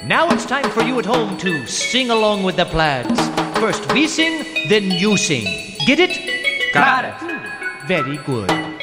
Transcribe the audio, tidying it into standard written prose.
Now it's time for you at home to sing along with the Plaids. First we sing, then you sing. Get it? Got it. Very good.